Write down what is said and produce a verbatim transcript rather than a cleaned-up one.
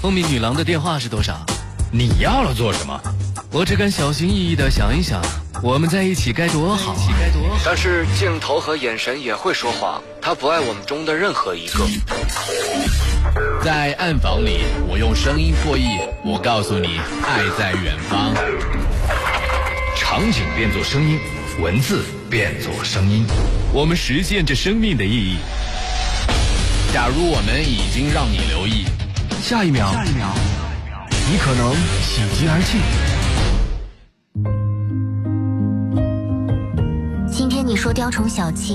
聪明女郎的电话是多少？ 你要了做什么？ 我只敢小心翼翼地想一想，我们在一起该多好啊！ 但是镜头和眼神也会说谎，他不爱我们中的任何一个。 在暗房里，我用声音破译，我告诉你，爱在远方。场景变作声音，文字变作声音， 我们实现着生命的意义。 假如我们已经让你留意， 下一秒，下一秒，你可能喜极而泣。 今天你说雕虫小技，